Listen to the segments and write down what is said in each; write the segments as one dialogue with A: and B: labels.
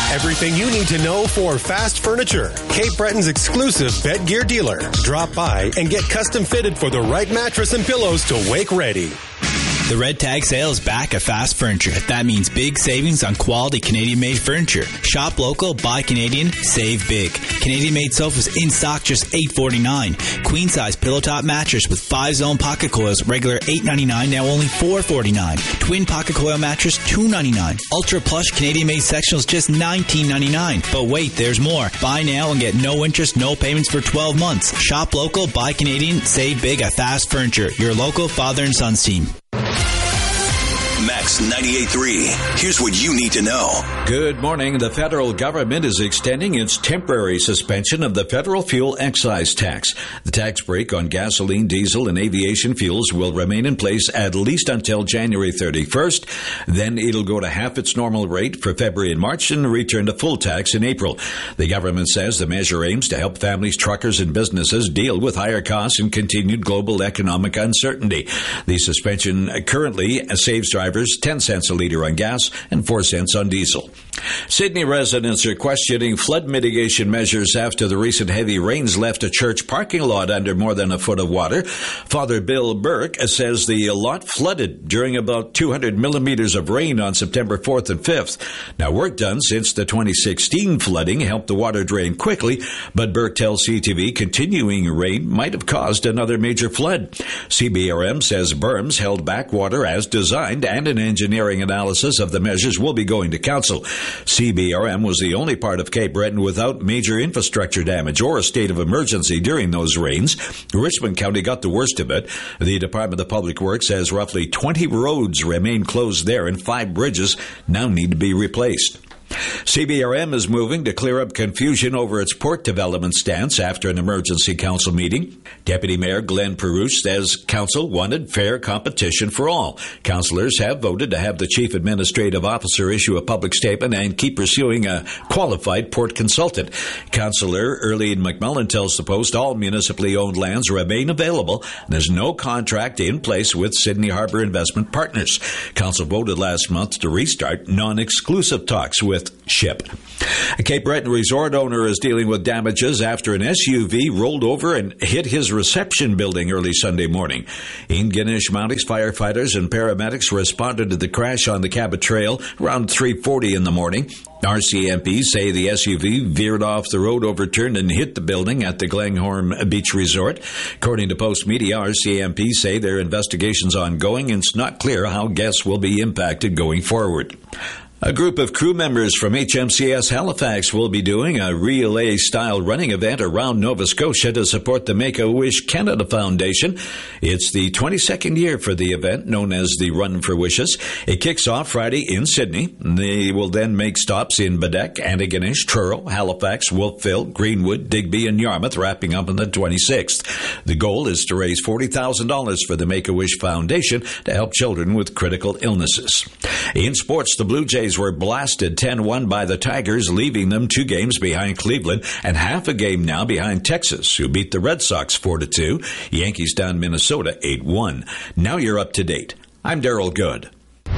A: Everything you need to know for Fast Furniture, Cape Breton's exclusive bed gear dealer. Drop by and get custom fitted for the right mattress and pillows to wake ready.
B: The Red Tag sale is back at Fast Furniture. That means big savings on quality Canadian-made furniture. Shop local, buy Canadian, save big. Canadian-made sofas in stock, just $8.49. Queen-size pillow-top mattress with 5-zone pocket coils, regular $8.99, now only $4.49. Twin pocket coil mattress, $2.99. Ultra plush Canadian-made sectionals, just $19.99. But wait, there's more. Buy now and get no interest, no payments for 12 months. Shop local, buy Canadian, save big at Fast Furniture. Your local father and sons team.
C: Max 98.3. Here's what you need to know.
D: Good morning. The federal government is extending its temporary suspension of the federal fuel excise tax. The tax break on gasoline, diesel, and aviation fuels will remain in place at least until January 31st. Then it'll go to half its normal rate for February and March and return to full tax in April. The government says the measure aims to help families, truckers, and businesses deal with higher costs and continued global economic uncertainty. The suspension currently saves drivers 10 cents a litre on gas and 4 cents on diesel. Sydney residents are questioning flood mitigation measures after the recent heavy rains left a church parking lot under more than a foot of water. Father Bill Burke says the lot flooded during about 200 millimeters of rain on September 4th and 5th. Now, work done since the 2016 flooding helped the water drain quickly, but Burke tells CTV continuing rain might have caused another major flood. CBRM says berms held back water as designed, and an engineering analysis of the measures will be going to council. CBRM was the only part of Cape Breton without major infrastructure damage or a state of emergency during those rains. Richmond County got the worst of it. The Department of Public Works says roughly 20 roads remain closed there and 5 bridges now need to be replaced. CBRM is moving to clear up confusion over its port development stance after an emergency council meeting. Deputy Mayor Glenn Perouche says council wanted fair competition for all. Councillors have voted to have the Chief Administrative Officer issue a public statement and keep pursuing a qualified port consultant. Councillor Earlene McMullen tells the Post all municipally owned lands remain available and there's no contract in place with Sydney Harbour Investment Partners. Council voted last month to restart non-exclusive talks with SHIP. A Cape Breton resort owner is dealing with damages after an SUV rolled over and hit his reception building early Sunday morning. In Ganesh Mounties, firefighters and paramedics responded to the crash on the Cabot Trail around 3:40 in the morning. RCMP say the SUV veered off the road, overturned, and hit the building at the Glenghorn Beach Resort. According to Post Media, RCMP say their investigation's ongoing and it's not clear how guests will be impacted going forward. A group of crew members from HMCS Halifax will be doing a relay-style running event around Nova Scotia to support the Make-A-Wish Canada Foundation. It's the 22nd year for the event, known as the Run for Wishes. It kicks off Friday in Sydney. They will then make stops in Baddeck, Antigonish, Truro, Halifax, Wolfville, Greenwood, Digby, and Yarmouth, wrapping up on the 26th. The goal is to raise $40,000 for the Make-A-Wish Foundation to help children with critical illnesses. In sports, the Blue Jays were blasted 10-1 by the Tigers, leaving them 2 games behind Cleveland and half a game now behind Texas, who beat the Red Sox 4-2. Yankees down Minnesota 8-1. Now you're up to date. I'm Daryl Good.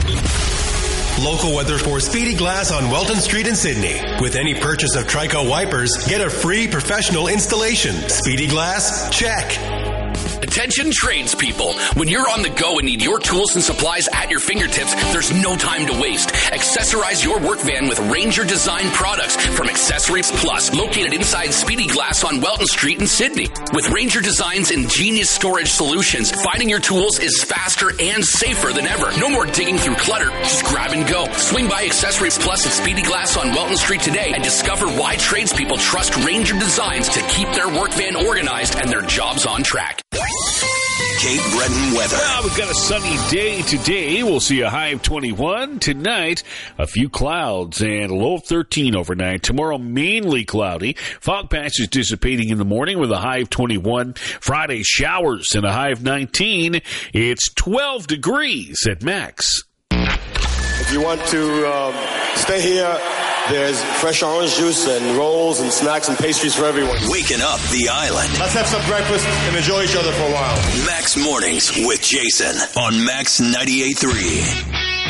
A: Local weather for Speedy Glass on Welton Street in Sydney. With any purchase of Trico wipers, get a free professional installation. Speedy Glass, check.
E: Attention tradespeople. When you're on the go and need your tools and supplies at your fingertips, there's no time to waste. Accessorize your work van with Ranger Design products from Accessories Plus, located inside Speedy Glass on Welton Street in Sydney. With Ranger Design's ingenious storage solutions, finding your tools is faster and safer than ever. No more digging through clutter. Just grab and go. Swing by Accessories Plus at Speedy Glass on Welton Street today and discover why tradespeople trust Ranger Designs to keep their work van organized and their jobs on track.
C: Cape Breton weather.
F: Well, we've got a sunny day today. We'll see a high of 21. Tonight, a few clouds and a low of 13 overnight. Tomorrow, mainly cloudy. Fog patches dissipating in the morning with a high of 21. Friday, showers and a high of 19. It's 12 degrees at max.
G: If you want to stay here, there's fresh orange juice and rolls and snacks and pastries for everyone.
C: Waking up the island.
G: Let's have some breakfast and enjoy each other for a while.
C: Max Mornings with Jason on Max 98.3.